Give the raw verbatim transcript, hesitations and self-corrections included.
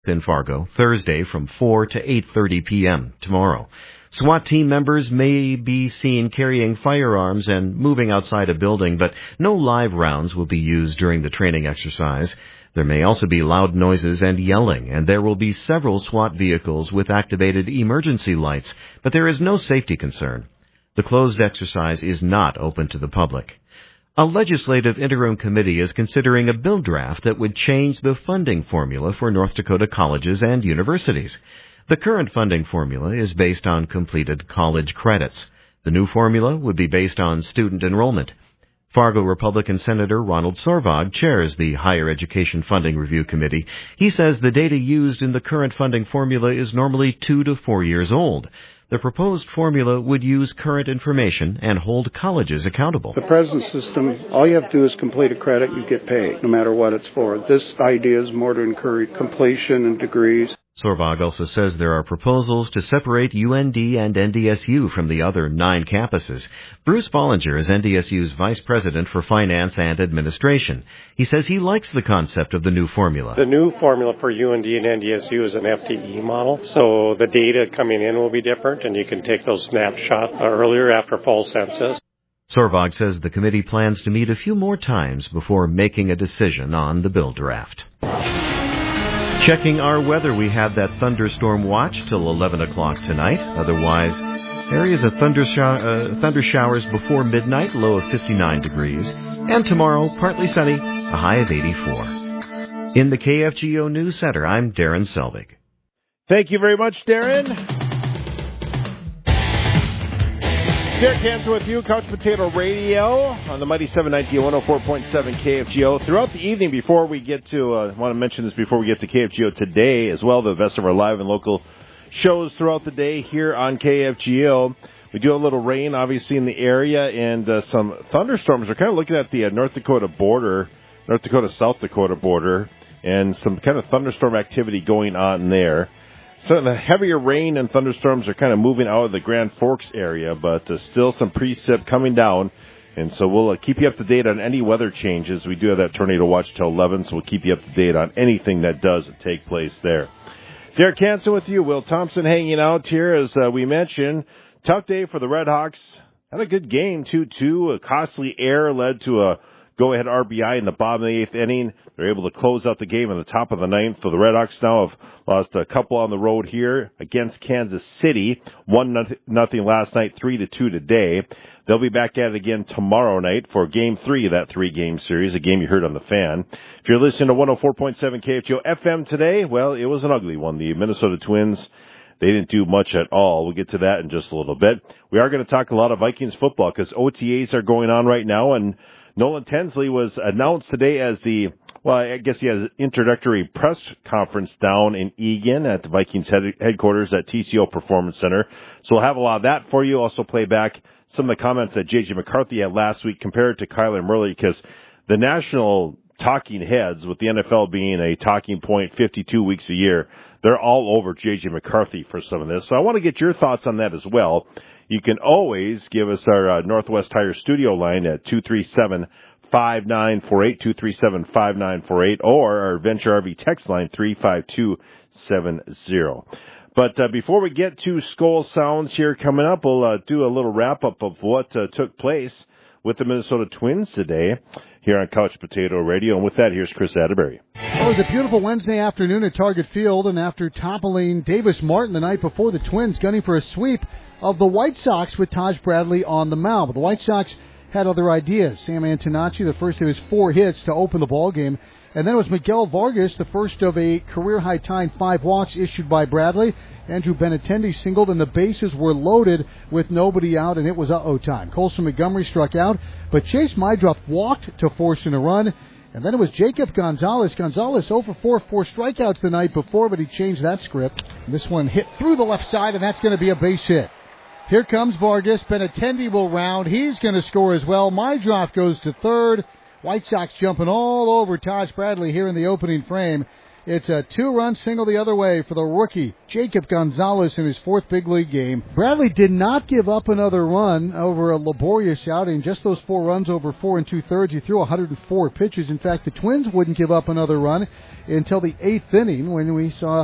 in Fargo, Thursday from four to eight thirty p.m. tomorrow. SWAT team members may be seen carrying firearms and moving outside a building, but no live rounds will be used during the training exercise. There may also be loud noises and yelling, and there will be several SWAT vehicles with activated emergency lights, but there is no safety concern. The closed exercise is not open to the public. A legislative interim committee is considering a bill draft that would change the funding formula for North Dakota colleges and universities. The current funding formula is based on completed college credits. The new formula would be based on student enrollment. Fargo Republican Senator Ronald Sorvag chairs the Higher Education Funding Review Committee. He says the data used in the current funding formula is normally two to four years old. The proposed formula would use current information and hold colleges accountable. The present system, all you have to do is complete a credit, you get paid, no matter what it's for. This idea is more to encourage completion and degrees. Sorvag also says there are proposals to separate U N D and N D S U from the other nine campuses. Bruce Bollinger is N D S U's Vice President for Finance and Administration. He says he likes the concept of the new formula. The new formula for U N D and N D S U is an F T E model, so the data coming in will be different, and you can take those snapshots earlier after fall census. Sorvag says the committee plans to meet a few more times before making a decision on the bill draft. Checking our weather, we have that thunderstorm watch till eleven o'clock tonight. Otherwise, areas of thunder, sh- uh, thunder showers before midnight, low of fifty-nine degrees. And tomorrow, partly sunny, a high of eighty-four. In the K F G O News Center, I'm Darren Selvig. Thank you very much, Darren. Derek Hansen with you, Couch Potato Radio on the Mighty seven ninety, one oh four point seven K F G O. Throughout the evening, before we get to, uh, I want to mention this before we get to K F G O today as well, the best of our live and local shows throughout the day here on K F G O. We do have a little rain, obviously, in the area, and uh, some thunderstorms. We're kind of looking at the uh, North Dakota border, North Dakota-South Dakota border, and some kind of thunderstorm activity going on there. So the heavier rain and thunderstorms are kind of moving out of the Grand Forks area, but uh, still some precip coming down. And so we'll uh, keep you up to date on any weather changes. We do have that tornado watch till eleven, so we'll keep you up to date on anything that does take place there. Derek Hansen with you. Will Thompson hanging out here, as uh, we mentioned. Tough day for the Red Hawks. Had a good game, two two. A costly error led to a go-ahead R B I in the bottom of the eighth inning. They're able to close out the game in the top of the ninth. So the Red Hawks now have lost a couple on the road here against Kansas City. One nothing last night, three to two today. They'll be back at it again tomorrow night for game three of that three-game series, a game you heard on the Fan. If you're listening to one oh four point seven K F G O F M today, well, it was an ugly one. The Minnesota Twins, they didn't do much at all. We'll get to that in just a little bit. We are going to talk a lot of Vikings football because O T As are going on right now, and Nolan Tensley was announced today as the, well, I guess he has an introductory press conference down in Eagan at the Vikings head, headquarters at T C O Performance Center. So we'll have a lot of that for you. Also play back some of the comments that J J McCarthy had last week compared to Kyler Murray, because the national talking heads, with the N F L being a talking point fifty-two weeks a year, they're all over J J McCarthy for some of this. So I want to get your thoughts on that as well. You can always give us our uh, Northwest Tire studio line at two three seven, five nine four eight, two three seven, five nine four eight, or our Venture R V text line three five two seven zero. But uh, before we get to Skull Sounds here coming up, we'll uh, do a little wrap-up of what uh, took place with the Minnesota Twins today here on Couch Potato Radio. And with that, here's Chris Atterbury. Well, it was a beautiful Wednesday afternoon at Target Field, and after toppling Davis Martin the night before, the Twins gunning for a sweep of the White Sox with Taj Bradley on the mound. But the White Sox had other ideas. Sam Antonacci, the first of his four hits to open the ball game. And then it was Miguel Vargas, the first of a career-high tying five walks issued by Bradley. Andrew Benintendi singled, and the bases were loaded with nobody out, and it was uh-oh time. Colson Montgomery struck out, but Chase Mydroth walked to force in a run. And then it was Jacob Gonzalez. Gonzalez oh for four, four strikeouts the night before, but he changed that script. This one hit through the left side, and that's going to be a base hit. Here comes Vargas. Benintendi will round. He's going to score as well. Mydroth goes to third. White Sox jumping all over Taj Bradley here in the opening frame. It's a two-run single the other way for the rookie, Jacob Gonzalez, in his fourth big league game. Bradley did not give up another run over a laborious outing, just those four runs over four and two-thirds. He threw one hundred four pitches. In fact, the Twins wouldn't give up another run until the eighth inning when we saw